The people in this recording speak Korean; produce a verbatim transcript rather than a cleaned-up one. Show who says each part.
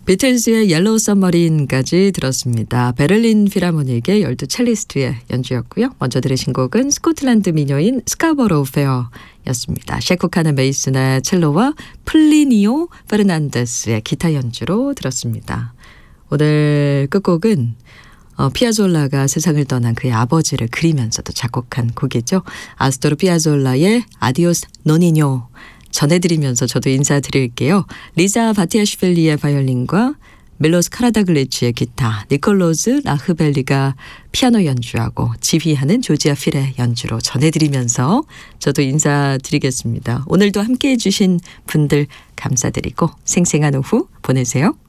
Speaker 1: 비틀즈의 옐로우 서머린까지 들었습니다. 베를린 필하모닉의 열두 첼리스트의 연주였고요. 먼저 들으신 곡은 스코틀랜드 민요인 스카버로우 페어였습니다. 셰코카네 메이슨의 첼로와 플리니오 페르난데스의 기타 연주로 들었습니다. 오늘 끝곡은 어, 피아졸라가 세상을 떠난 그의 아버지를 그리면서도 작곡한 곡이죠. 아스토르 피아졸라의 아디오스 노니뇨 전해드리면서 저도 인사드릴게요. 리자 바티아슈빌리의 바이올린과 밀로스 카라다글리치의 기타, 니콜로즈 라흐벨리가 피아노 연주하고 지휘하는 조지아 필의 연주로 전해드리면서 저도 인사드리겠습니다. 오늘도 함께해 주신 분들 감사드리고 생생한 오후 보내세요.